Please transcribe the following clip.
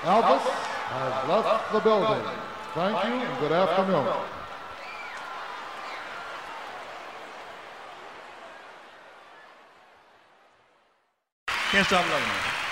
Alvis has left the building. Thank you and good afternoon. Can't stop loving it.